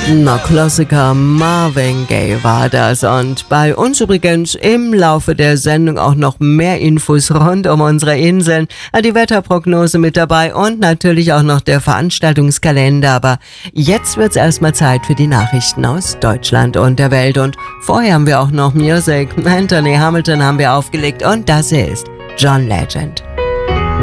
Na, Klassiker Marvin Gaye war das. Und bei uns übrigens im Laufe der Sendung auch noch mehr Infos rund um unsere Inseln. Die Wetterprognose mit dabei und natürlich auch noch der Veranstaltungskalender. Aber jetzt wird's erstmal Zeit für die Nachrichten aus Deutschland und der Welt. Und vorher haben wir auch noch Musik. Anthony Hamilton haben wir aufgelegt und das hier ist John Legend.